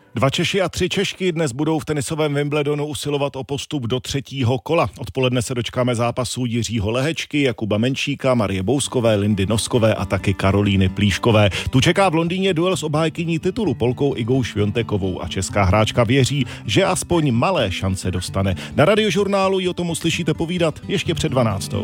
Dva Češi a 3 Češky dnes budou v tenisovém Wimbledonu usilovat o postup do 3. kola. Odpoledne se dočkáme zápasů Jiřího Lehečky, Jakuba Menšíka, Marie Bouskové, Lindy Noskové a taky Karolíny Plíškové. Tu čeká v Londýně duel s obhájkyní titulu Polkou Igou Šviontekovou a česká hráčka věří, že aspoň malé šance dostane. Na Radiožurnálu ji o tom uslyšíte povídat ještě před 12.